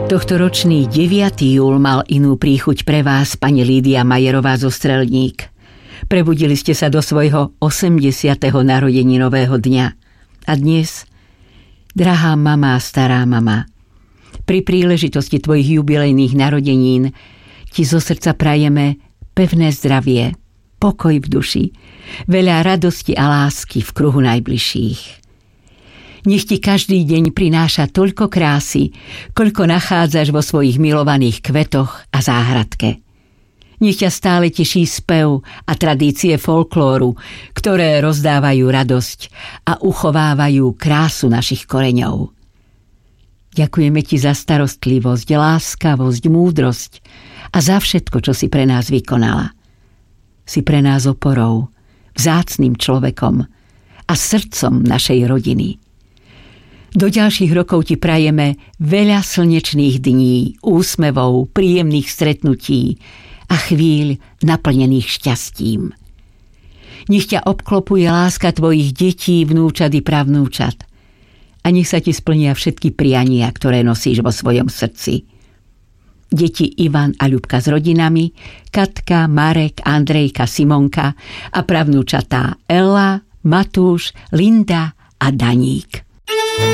Tohtoročný 9. júl mal inú príchuť pre vás, pani Lídia Majerová zo Strelník. Prebudili ste sa do svojho 80. narodeninového dňa. A dnes, drahá mama a stará mama, pri príležitosti tvojich jubilejných narodenín ti zo srdca prajeme pevné zdravie, pokoj v duši, veľa radosti a lásky v kruhu najbližších. Nech ti každý deň prináša toľko krásy, koľko nachádzaš vo svojich milovaných kvetoch a záhradke. Nech ťa stále teší spev a tradície folklóru, ktoré rozdávajú radosť a uchovávajú krásu našich koreňov. Ďakujeme ti za starostlivosť, láskavosť, múdrosť a za všetko, čo si pre nás vykonala. Si pre nás oporou, vzácnym človekom a srdcom našej rodiny. Do ďalších rokov ti prajeme veľa slnečných dní, úsmevov, príjemných stretnutí a chvíľ naplnených šťastím. Nech ťa obklopuje láska tvojich detí, vnúčat i pravnúčat. A nech sa ti splnia všetky priania, ktoré nosíš vo svojom srdci. Deti Ivan a Ľubka s rodinami, Katka, Marek, Andrejka, Simonka a pravnúčatá Ella, Matúš, Linda a Daník.